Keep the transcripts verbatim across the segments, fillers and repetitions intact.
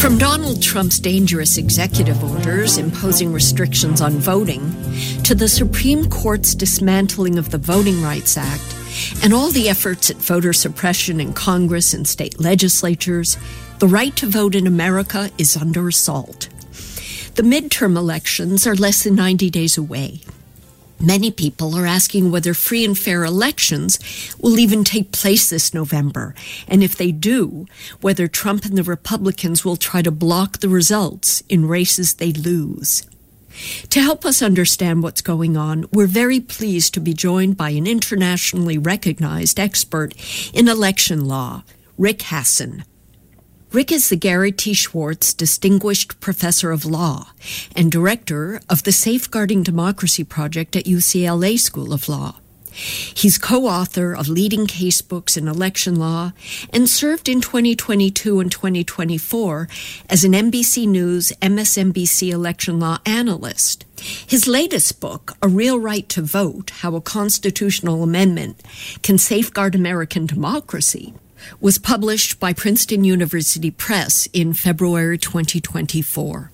From Donald Trump's dangerous executive orders imposing restrictions on voting to the Supreme Court's dismantling of the Voting Rights Act and all the efforts at voter suppression in Congress and state legislatures, the right to vote in America is under assault. The midterm elections are less than ninety days away. Many people are asking whether free and fair elections will even take place this November, and if they do, whether Trump and the Republicans will try to block the results in races they lose. To help us understand what's going on, we're very pleased to be joined by an internationally recognized expert in election law, Rick Hasen. Rick is the Gary T. Schwartz Distinguished Professor of Law and Director of the Safeguarding Democracy Project at U C L A School of Law. He's co-author of leading casebooks in election law and served in twenty twenty-two and twenty twenty-four as an N B C News M S N B C election law analyst. His latest book, A Real Right to Vote, How a Constitutional Amendment Can Safeguard American Democracy, was published by Princeton University Press in February twenty twenty-four.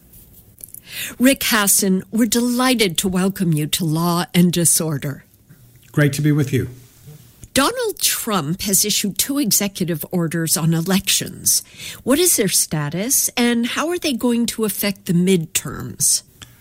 Rick Hasen, we're delighted to welcome you to Law and Disorder. Great to be with you. Donald Trump has issued two executive orders on elections. What is their status, and how are they going to affect the midterms?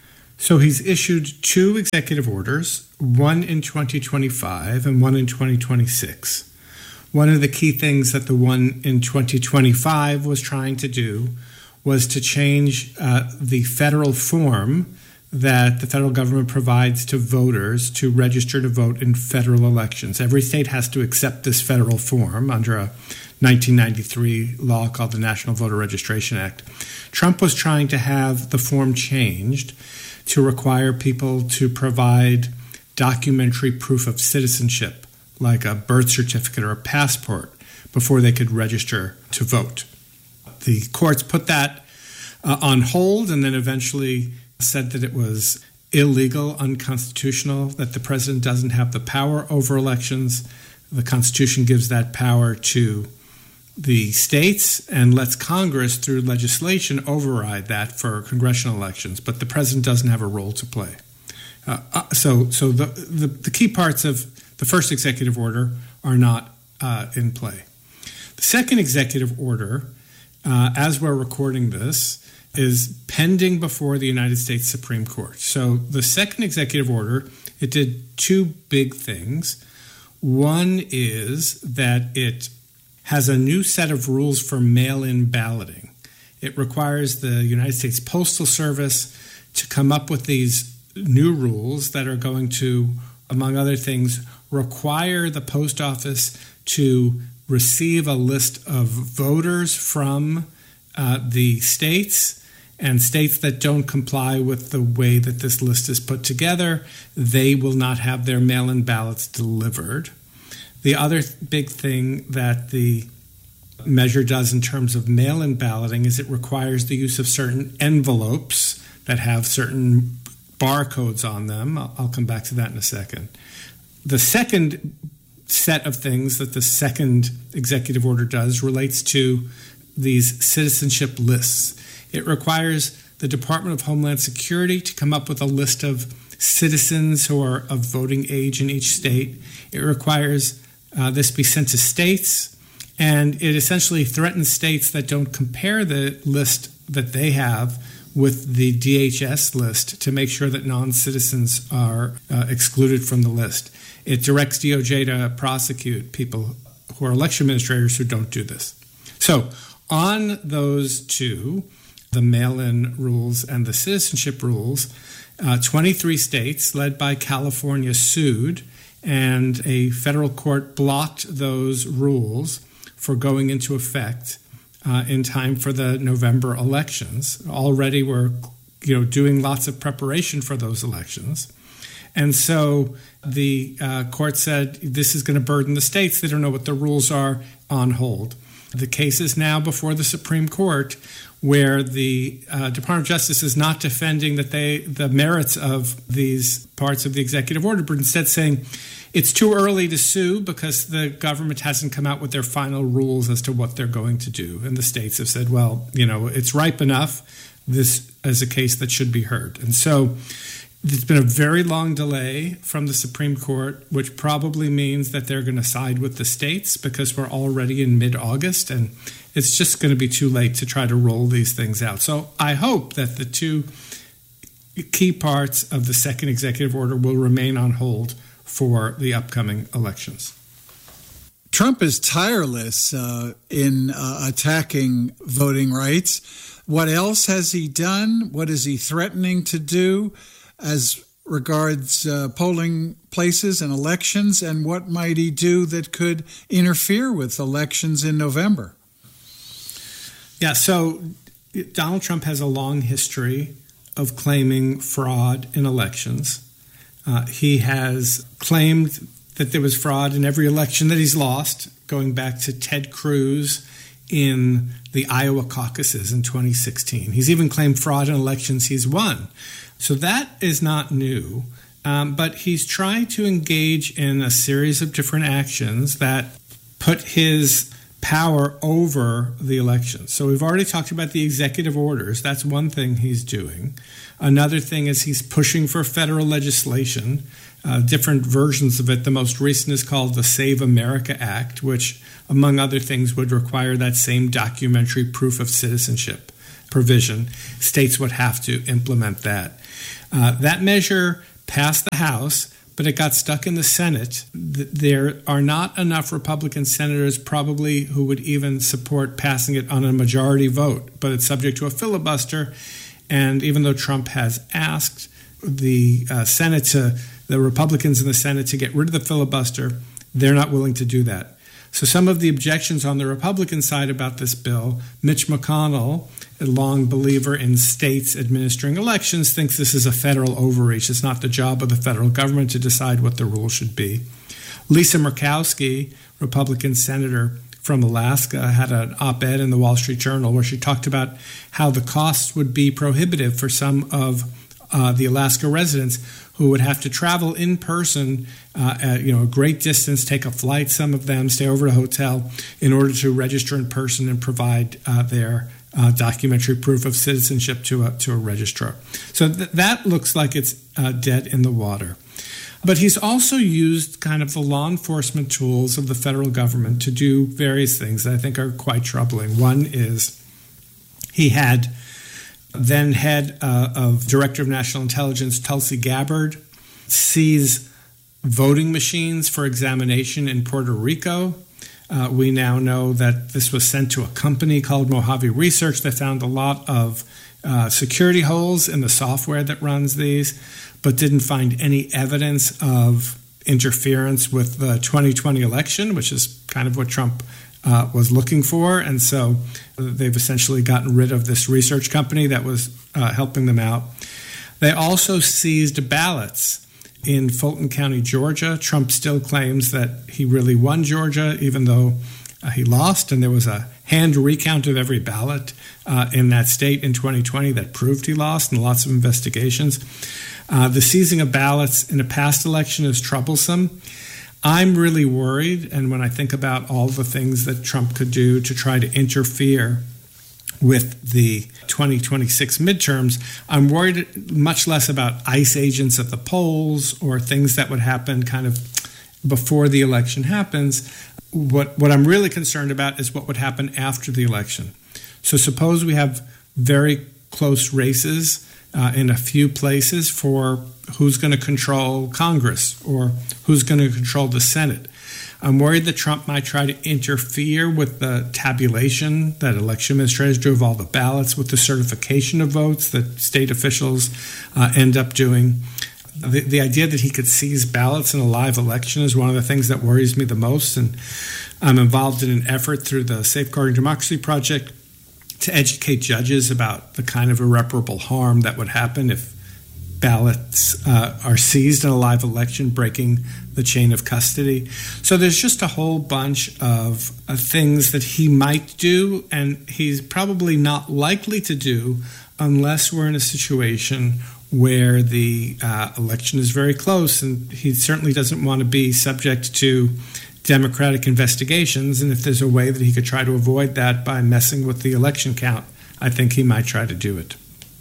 So he's issued two executive orders, one in twenty twenty-five and one in twenty twenty-six. One of the key things that the one in twenty twenty-five was trying to do was to change uh, the federal form that the federal government provides to voters to register to vote in federal elections. Every state has to accept this federal form under a nineteen ninety-three law called the National Voter Registration Act. Trump was trying to have the form changed to require people to provide documentary proof of citizenship, like a birth certificate or a passport, before they could register to vote. The courts put that uh, on hold and then eventually said that it was illegal, unconstitutional, that the president doesn't have the power over elections. The Constitution gives that power to the states and lets Congress, through legislation, override that for congressional elections, but the president doesn't have a role to play. Uh, uh, so so the, the, the key parts of the first executive order are not uh, in play. The second executive order, uh, as we're recording this, is pending before the United States Supreme Court. So the second executive order, it did two big things. One is that it has a new set of rules for mail-in balloting. It requires the United States Postal Service to come up with these new rules that are going to, among other things, require the post office to receive a list of voters from uh, the states, and states that don't comply with the way that this list is put together, they will not have their mail-in ballots delivered. The other big thing that the measure does in terms of mail-in balloting is it requires the use of certain envelopes that have certain barcodes on them. I'll, I'll come back to that in a second. The second set of things that the second executive order does relates to these citizenship lists. It requires the Department of Homeland Security to come up with a list of citizens who are of voting age in each state. It requires uh, this be sent to states, and it essentially threatens states that don't compare the list that they have with the D H S list to make sure that non-citizens are uh, excluded from the list. It directs D O J to prosecute people who are election administrators who don't do this. So on those two, the mail-in rules and the citizenship rules, uh, twenty-three states, led by California, sued, and a federal court blocked those rules for going into effect uh, in time for the November elections. Already we're you know, doing lots of preparation for those elections. And so the uh, court said, this is going to burden the states. They don't know what the rules are, on hold. The case is now before the Supreme Court, where the uh, Department of Justice is not defending that they the merits of these parts of the executive order, but instead saying it's too early to sue because the government hasn't come out with their final rules as to what they're going to do. And the states have said, well, you know, it's ripe enough. This is a case that should be heard. And so there's been a very long delay from the Supreme Court, which probably means that they're going to side with the states because we're already in mid-August, and it's just going to be too late to try to roll these things out. So I hope that the two key parts of the second executive order will remain on hold for the upcoming elections. Trump is tireless uh, in uh, attacking voting rights. What else has he done? What is he threatening to do as regards uh, polling places and elections? And what might he do that could interfere with elections in November? Yeah, so Donald Trump has a long history of claiming fraud in elections. Uh, he has claimed that there was fraud in every election that he's lost, going back to Ted Cruz in the Iowa caucuses in twenty sixteen. He's even claimed fraud in elections he's won. So that is not new, um, but he's trying to engage in a series of different actions that put his power over the elections. So we've already talked about the executive orders. That's one thing he's doing. Another thing is he's pushing for federal legislation, uh, different versions of it. The most recent is called the Save America Act, which, among other things, would require that same documentary proof of citizenship provision. States would have to implement that. Uh, that measure passed the House, but it got stuck in the Senate. There are not enough Republican senators probably who would even support passing it on a majority vote, but it's subject to a filibuster. And even though Trump has asked the uh, Senate to, the Republicans in the Senate to get rid of the filibuster, they're not willing to do that. So some of the objections on the Republican side about this bill, Mitch McConnell, a long believer in states administering elections, thinks this is a federal overreach. It's not the job of the federal government to decide what the rules should be. Lisa Murkowski, Republican senator from Alaska, had an op-ed in the Wall Street Journal where she talked about how the costs would be prohibitive for some of uh, the Alaska residents who would have to travel in person, uh, at, you know, a great distance, take a flight, some of them stay over at a hotel in order to register in person and provide uh, their uh, documentary proof of citizenship to a, to a registrar. So th- that looks like it's uh, dead in the water. But he's also used kind of the law enforcement tools of the federal government to do various things that I think are quite troubling. One is he had then head uh, of Director of National Intelligence Tulsi Gabbard seize voting machines for examination in Puerto Rico. Uh, we now know that this was sent to a company called Mojave Research that found a lot of uh, security holes in the software that runs these, but didn't find any evidence of interference with the twenty twenty election, which is kind of what Trump uh, was looking for. And so they've essentially gotten rid of this research company that was uh, helping them out. They also seized ballots in Fulton County, Georgia. Trump still claims that he really won Georgia, even though uh, he lost, and there was a hand recount of every ballot uh, in that state in twenty twenty that proved he lost, and lots of investigations. Uh, the seizing of ballots in a past election is troublesome. I'm really worried, and when I think about all the things that Trump could do to try to interfere with the twenty twenty-six midterms, I'm worried much less about ICE agents at the polls or things that would happen kind of before the election happens. What, what I'm really concerned about is what would happen after the election. So suppose we have very close races Uh, in a few places for who's going to control Congress or who's going to control the Senate. I'm worried that Trump might try to interfere with the tabulation that election administrators do of all the ballots, with the certification of votes that state officials uh, end up doing. The, the idea that he could seize ballots in a live election is one of the things that worries me the most, and I'm involved in an effort through the Safeguarding Democracy Project to educate judges about the kind of irreparable harm that would happen if ballots uh, are seized in a live election, breaking the chain of custody. So there's just a whole bunch of uh, things that he might do, and he's probably not likely to do unless we're in a situation where the uh, election is very close, and he certainly doesn't want to be subject to Democratic investigations. And if there's a way that he could try to avoid that by messing with the election count, I think he might try to do it.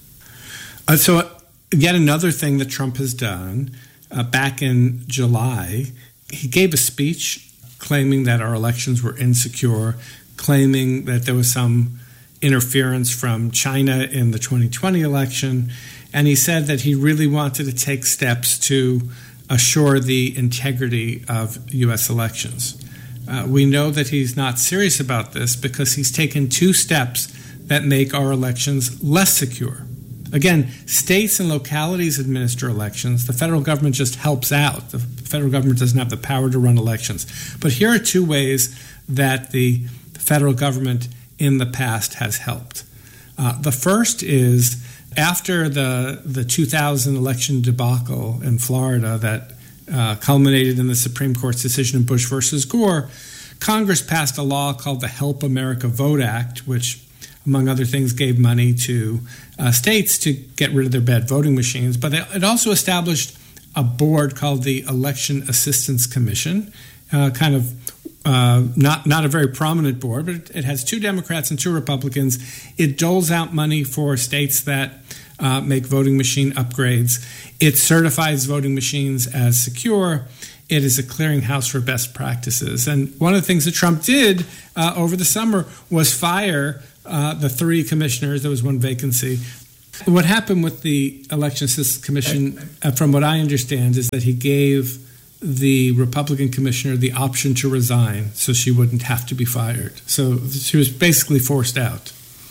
Uh, so yet another thing that Trump has done, uh, back in July, he gave a speech claiming that our elections were insecure, claiming that there was some interference from China in the twenty twenty election, and he said that he really wanted to take steps to assure the integrity of U S elections. Uh, we know that he's not serious about this because he's taken two steps that make our elections less secure. Again, states and localities administer elections. The federal government just helps out. The federal government doesn't have the power to run elections. But here are two ways that the federal government in the past has helped. Uh, the first is after the, the two thousand election debacle in Florida that uh, culminated in the Supreme Court's decision in Bush versus Gore, Congress passed a law called the Help America Vote Act, which, among other things, gave money to uh, states to get rid of their bad voting machines. But it also established a board called the Election Assistance Commission, uh, kind of uh, not, not a very prominent board, but it has two Democrats and two Republicans. It doles out money for states that uh, make voting machine upgrades. It certifies voting machines as secure. It is a clearinghouse for best practices. And one of the things that Trump did uh, over the summer was fire Uh, the three commissioners. There was one vacancy. What happened with the Election Assistance Commission, uh, from what I understand, is that he gave the Republican commissioner the option to resign so she wouldn't have to be fired. So she was basically forced out.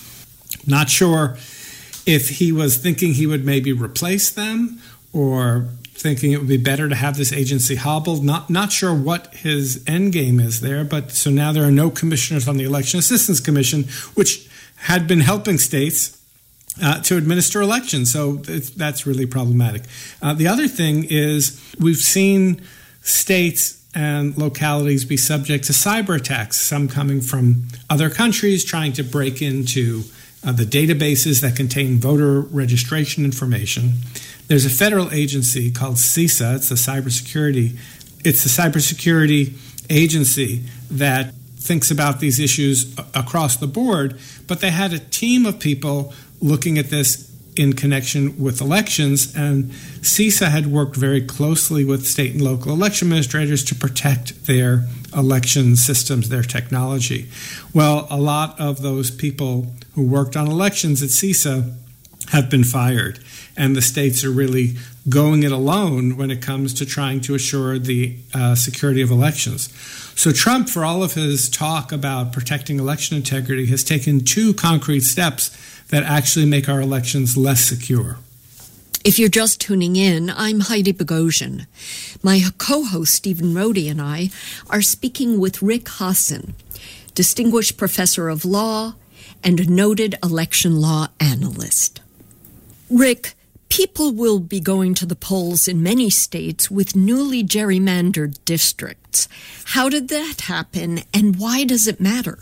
Not sure if he was thinking he would maybe replace them or thinking it would be better to have this agency hobbled. Not not sure what his end game is there, but so now there are no commissioners on the Election Assistance Commission, which had been helping states uh, to administer elections. So it's, that's really problematic. Uh, the other thing is we've seen states and localities be subject to cyber attacks, some coming from other countries trying to break into uh, the databases that contain voter registration information. There's a federal agency called CISA. It's a cybersecurity. It's a cybersecurity agency that thinks about these issues across the board. But they had a team of people looking at this in connection with elections, and CISA had worked very closely with state and local election administrators to protect their election systems, their technology. Well, a lot of those people who worked on elections at CISA have been fired, and the states are really going it alone when it comes to trying to assure the uh, security of elections. So Trump, for all of his talk about protecting election integrity, has taken two concrete steps that actually make our elections less secure. If you're just tuning in, I'm Heidi Bogosian. My co-host Stephen Rohde and I are speaking with Rick Hasen, distinguished professor of law and a noted election law analyst. Rick, people will be going to the polls in many states with newly gerrymandered districts. How did that happen, and why does it matter?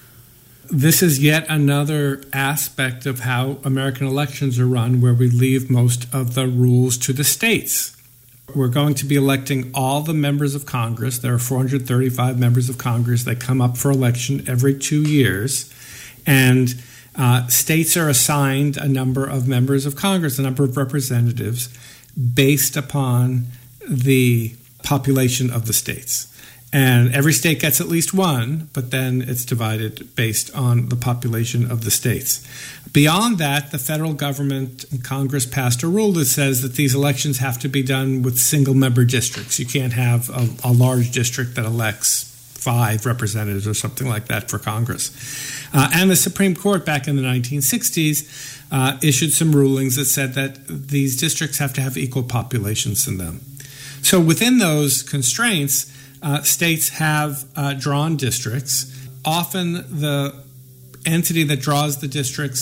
This is yet another aspect of how American elections are run, where we leave most of the rules to the states. We're going to be electing all the members of Congress. There are four hundred thirty-five members of Congress that come up for election every two years. And uh, states are assigned a number of members of Congress, a number of representatives, based upon the population of the states. And every state gets at least one, but then it's divided based on the population of the states. Beyond that, the federal government and Congress passed a rule that says that these elections have to be done with single-member districts. You can't have a, a large district that elects five representatives or something like that for Congress. Uh, and the Supreme Court back in the nineteen sixties uh, issued some rulings that said that these districts have to have equal populations in them. So within those constraints, Uh, states have uh, drawn districts. Often the entity that draws the districts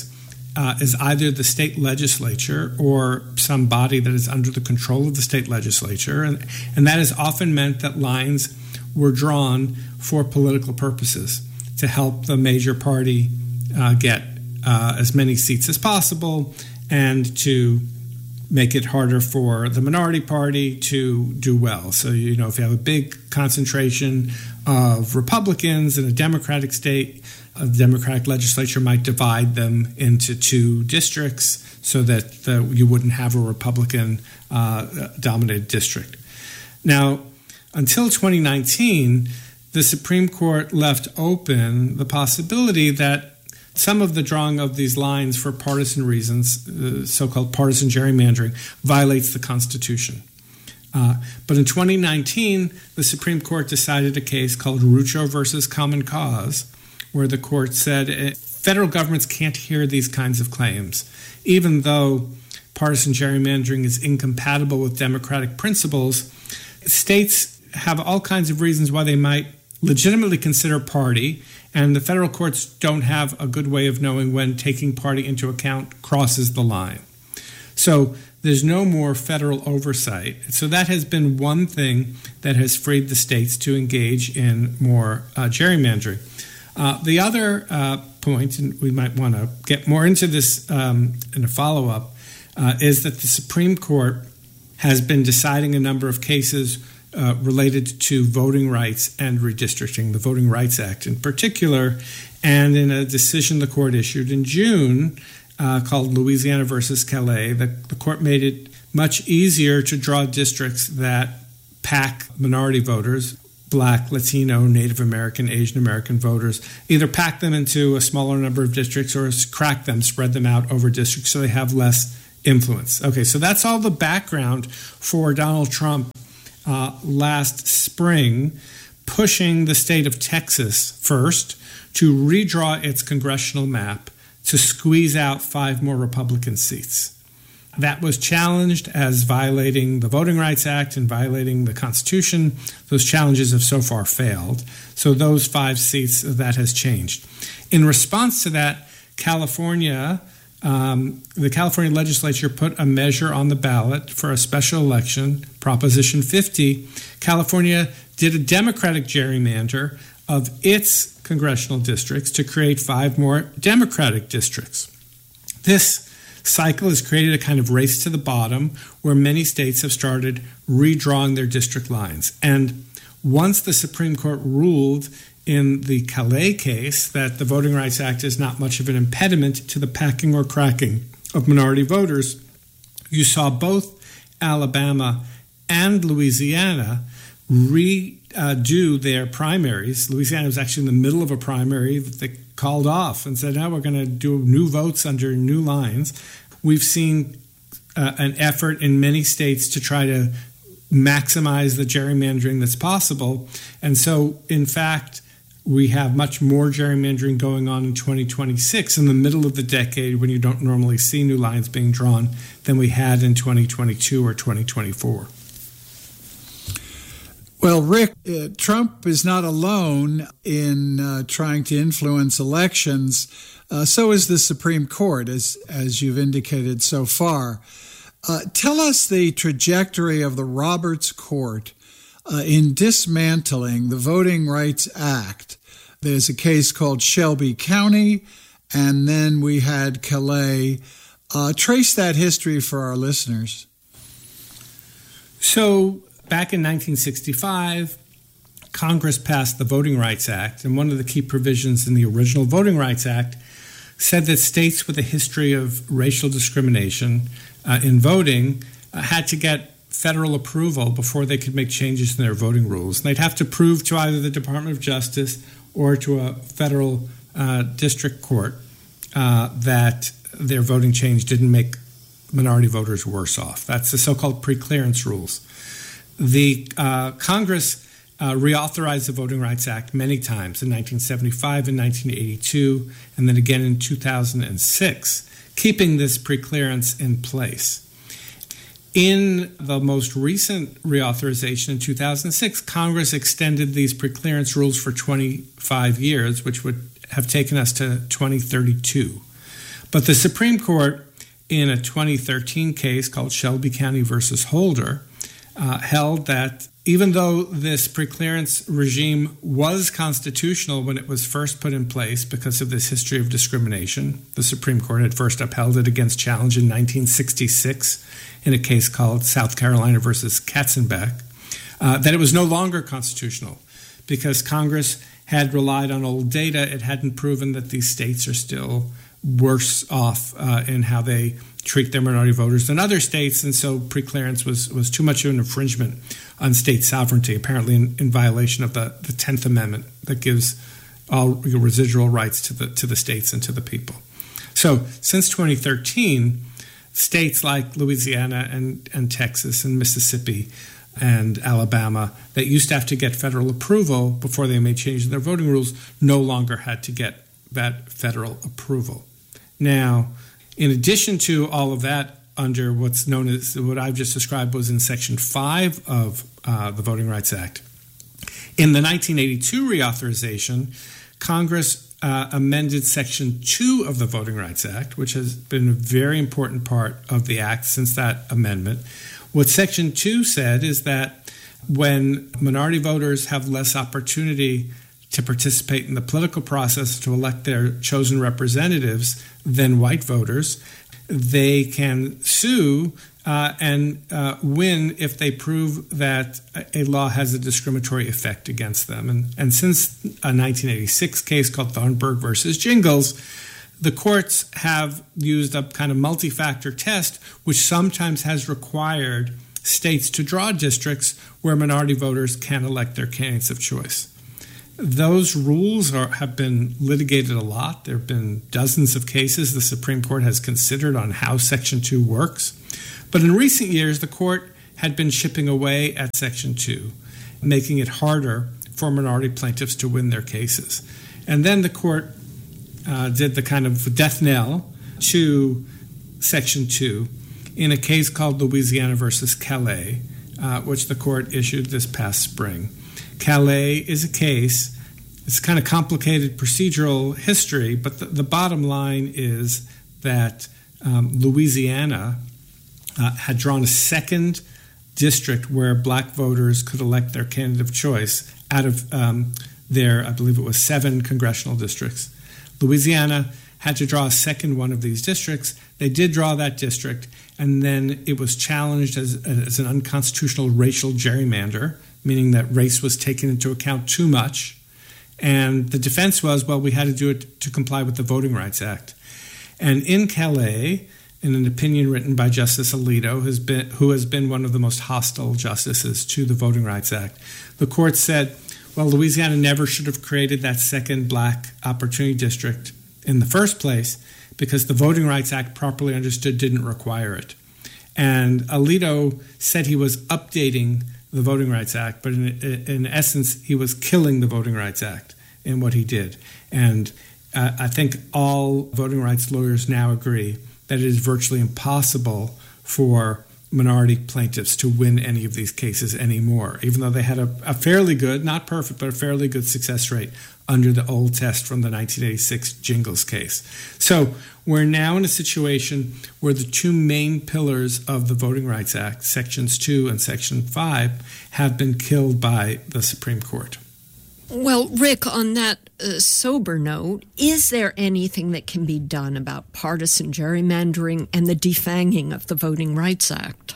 uh, is either the state legislature or some body that is under the control of the state legislature. And, and that has often meant that lines were drawn for political purposes to help the major party uh, get uh, as many seats as possible and to make it harder for the minority party to do well. So, you know, if you have a big concentration of Republicans in a Democratic state, a Democratic legislature might divide them into two districts so that the, you wouldn't have a Republican-dominated uh, district. Now, until twenty nineteen, the Supreme Court left open the possibility that some of the drawing of these lines for partisan reasons, uh, so-called partisan gerrymandering, violates the Constitution. Uh, but in twenty nineteen, the Supreme Court decided a case called Rucho versus Common Cause, where the court said uh, federal governments can't hear these kinds of claims, even though partisan gerrymandering is incompatible with democratic principles. States have all kinds of reasons why they might legitimately consider party, and the federal courts don't have a good way of knowing when taking party into account crosses the line. So there's no more federal oversight. So that has been one thing that has freed the states to engage in more uh, gerrymandering. Uh, the other uh, point, and we might want to get more into this um, in a follow-up, uh, is that the Supreme Court has been deciding a number of cases Uh, related to voting rights and redistricting, the Voting Rights Act in particular. And in a decision the court issued in June uh, called Louisiana versus Calais, the, the court made it much easier to draw districts that pack minority voters, Black, Latino, Native American, Asian American voters, either pack them into a smaller number of districts or crack them, spread them out over districts so they have less influence. Okay, so that's all the background for Donald Trump Uh, last spring, pushing the state of Texas first to redraw its congressional map to squeeze out five more Republican seats. That was challenged as violating the Voting Rights Act and violating the Constitution. Those challenges have so far failed. So those five seats, that has changed. In response to that, California Um, the California legislature put a measure on the ballot for a special election, Proposition fifty. California did a Democratic gerrymander of its congressional districts to create five more Democratic districts. This cycle has created a kind of race to the bottom where many states have started redrawing their district lines. And once the Supreme Court ruled in the Calais case that the Voting Rights Act is not much of an impediment to the packing or cracking of minority voters, you saw both Alabama and Louisiana redo uh, their primaries. Louisiana was actually in the middle of a primary that they called off and said, now we're going to do new votes under new lines. We've seen uh, an effort in many states to try to maximize the gerrymandering that's possible. And so, in fact, we have much more gerrymandering going on in twenty twenty-six, in the middle of the decade when you don't normally see new lines being drawn, than we had in twenty twenty-two or twenty twenty-four. Well, Rick, uh, Trump is not alone in uh, trying to influence elections. Uh, so is the Supreme Court, as, as you've indicated so far. Uh, tell us the trajectory of the Roberts Court uh, in dismantling the Voting Rights Act. There's a case called Shelby County, and then we had Calais. Uh, trace that history for our listeners. So back in nineteen sixty-five, Congress passed the Voting Rights Act, and one of the key provisions in the original Voting Rights Act said that states with a history of racial discrimination uh, in voting uh, had to get federal approval before they could make changes in their voting rules. And they'd have to prove to either the Department of Justice or to a federal uh, district court uh, that their voting change didn't make minority voters worse off. That's the so-called preclearance rules. The uh, Congress uh, reauthorized the Voting Rights Act many times, in nineteen seventy-five and nineteen eighty-two, and then again in two thousand six, keeping this preclearance in place. In the most recent reauthorization in two thousand six, Congress extended these preclearance rules for twenty-five years, which would have taken us to twenty thirty-two. But the Supreme Court, in a twenty thirteen case called Shelby County versus Holder, uh, held that even though this preclearance regime was constitutional when it was first put in place because of this history of discrimination, the Supreme Court had first upheld it against challenge in nineteen sixty-six in a case called South Carolina versus Katzenbach, uh, that it was no longer constitutional because Congress had relied on old data. It hadn't proven that these states are still worse off uh, in how they treat their minority voters than other states, and so preclearance was, was too much of an infringement on state sovereignty, apparently in, in violation of the, the tenth Amendment that gives all residual rights to the to the states and to the people. So since twenty thirteen, states like Louisiana and, and Texas and Mississippi and Alabama that used to have to get federal approval before they made changes in their voting rules no longer had to get that federal approval. Now, in addition to all of that, under what's known as what I've just described was in Section five of uh, the Voting Rights Act, in the nineteen eighty-two reauthorization, Congress uh, amended Section two of the Voting Rights Act, which has been a very important part of the act since that amendment. What Section two said is that when minority voters have less opportunity to participate in the political process to elect their chosen representatives than white voters, they can sue uh, and uh, win if they prove that a law has a discriminatory effect against them. And, and since a nineteen eighty-six case called Thornburg versus Jingles, the courts have used a kind of multi-factor test, which sometimes has required states to draw districts where minority voters can elect their candidates of choice. Those rules are, have been litigated a lot. There have been dozens of cases the Supreme Court has considered on how Section two works. But in recent years, the court had been chipping away at Section two, making it harder for minority plaintiffs to win their cases. And then the court uh, did the kind of death knell to Section two in a case called Louisiana versus Calais, uh, which the court issued this past spring. Calais is a case, it's kind of complicated procedural history, but the, the bottom line is that um, Louisiana uh, had drawn a second district where black voters could elect their candidate of choice out of um, their, I believe it was seven congressional districts. Louisiana had to draw a second one of these districts. They did draw that district, and then it was challenged as, as an unconstitutional racial gerrymander, meaning that race was taken into account too much. And the defense was, well, we had to do it to comply with the Voting Rights Act. And in Calais, in an opinion written by Justice Alito, who's been, who has been one of the most hostile justices to the Voting Rights Act, the court said, well, Louisiana never should have created that second black opportunity district in the first place because the Voting Rights Act, properly understood, didn't require it. And Alito said he was updating the Voting Rights Act, but in, in essence, he was killing the Voting Rights Act in what he did. And uh, I think all voting rights lawyers now agree that it is virtually impossible for minority plaintiffs to win any of these cases anymore, even though they had a, a fairly good, not perfect, but a fairly good success rate under the old test from the nineteen eighty-six Jingles case. So we're now in a situation where the two main pillars of the Voting Rights Act, Sections two and Section five, have been killed by the Supreme Court. Well, Rick, on that uh, sober note, is there anything that can be done about partisan gerrymandering and the defanging of the Voting Rights Act?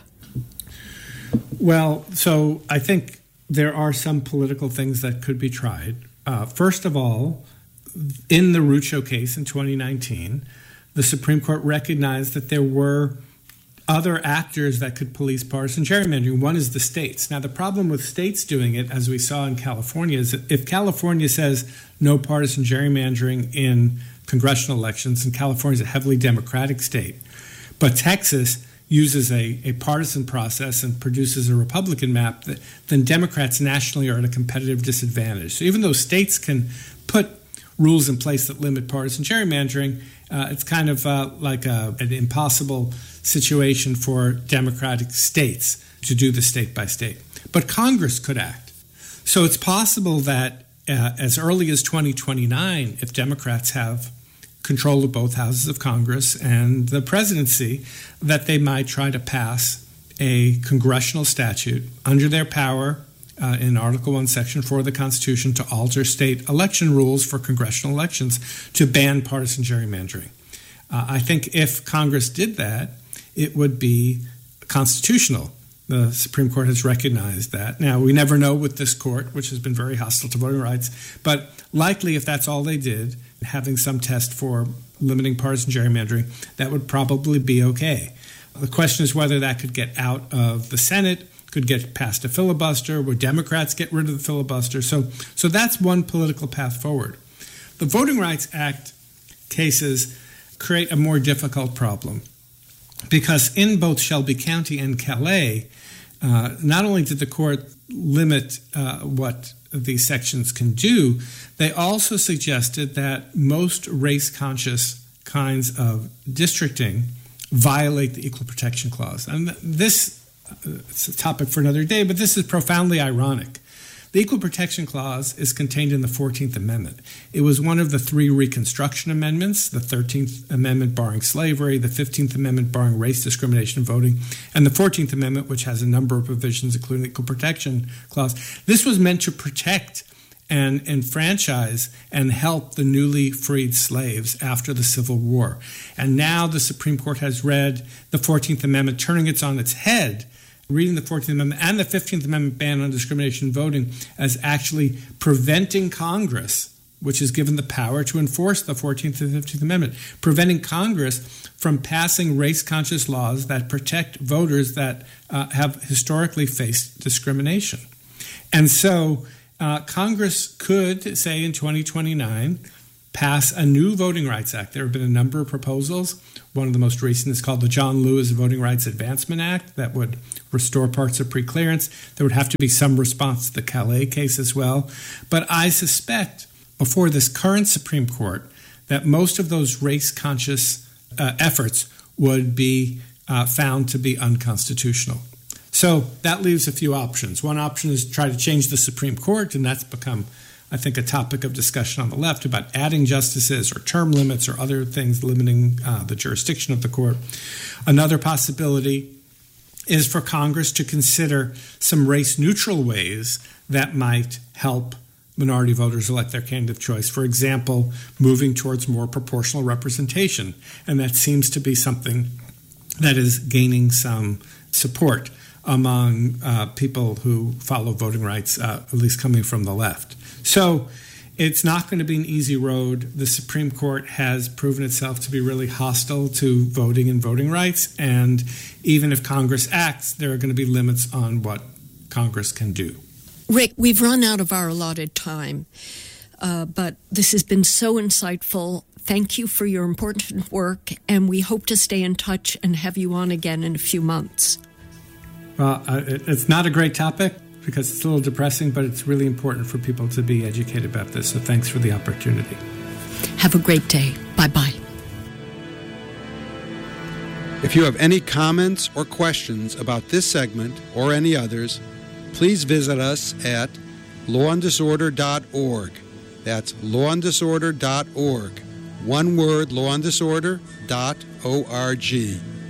Well, so I think there are some political things that could be tried. Uh, first of all, in the Rucho case in twenty nineteen, the Supreme Court recognized that there were other actors that could police partisan gerrymandering. One is the states. Now, the problem with states doing it, as we saw in California, is that if California says no partisan gerrymandering in congressional elections, and California is a heavily Democratic state, but Texas uses a, a partisan process and produces a Republican map, that, then Democrats nationally are at a competitive disadvantage. So even though states can put rules in place that limit partisan gerrymandering, uh, it's kind of uh, like a, an impossible situation for Democratic states to do the state by state. But Congress could act. So it's possible that uh, as early as twenty twenty-nine, if Democrats have control of both houses of Congress and the presidency, that they might try to pass a congressional statute under their power uh, in Article one, Section four of the Constitution to alter state election rules for congressional elections to ban partisan gerrymandering. Uh, I think if Congress did that, it would be constitutional. The Supreme Court has recognized that. Now, we never know with this court, which has been very hostile to voting rights, but likely if that's all they did, having some test for limiting partisan gerrymandering, that would probably be okay. The question is whether that could get out of the Senate, could get past a filibuster, would Democrats get rid of the filibuster? So, so that's one political path forward. The Voting Rights Act cases create a more difficult problem because in both Shelby County and Calais, uh, not only did the court limit uh, what these sections can do, they also suggested that most race-conscious kinds of districting violate the Equal Protection Clause. And this, uh, it's a topic for another day, but this is profoundly ironic. The Equal Protection Clause is contained in the fourteenth Amendment. It was one of the three Reconstruction Amendments, the thirteenth Amendment barring slavery, the fifteenth Amendment barring race discrimination in voting, and the fourteenth Amendment, which has a number of provisions, including the Equal Protection Clause. This was meant to protect and enfranchise and help the newly freed slaves after the Civil War. And now the Supreme Court has read the fourteenth Amendment, turning it on its head, reading the fourteenth Amendment and the fifteenth Amendment ban on discrimination in voting as actually preventing Congress, which is given the power to enforce the fourteenth and fifteenth Amendment, preventing Congress from passing race-conscious laws that protect voters that uh, have historically faced discrimination. And so uh, Congress could, say in twenty twenty-nine, pass a new Voting Rights Act. There have been a number of proposals. One of the most recent is called the John Lewis Voting Rights Advancement Act that would restore parts of preclearance. There would have to be some response to the Calais case as well. But I suspect before this current Supreme Court that most of those race-conscious uh, efforts would be uh, found to be unconstitutional. So that leaves a few options. One option is to try to change the Supreme Court, and that's become, I think, a topic of discussion on the left about adding justices or term limits or other things limiting uh, the jurisdiction of the court. Another possibility is for Congress to consider some race-neutral ways that might help minority voters elect their candidate of choice. For example, moving towards more proportional representation. And that seems to be something that is gaining some support among uh, people who follow voting rights, uh, at least coming from the left. So it's not going to be an easy road. The Supreme Court has proven itself to be really hostile to voting and voting rights. And even if Congress acts, there are going to be limits on what Congress can do. Rick, we've run out of our allotted time, uh, but this has been so insightful. Thank you for your important work, and we hope to stay in touch and have you on again in a few months. Well, uh, it's not a great topic because it's a little depressing, but it's really important for people to be educated about this. So thanks for the opportunity. Have a great day. Bye-bye. If you have any comments or questions about this segment or any others, please visit us at law and disorder dot org. That's law and disorder dot org. One word, law and disorder dot org.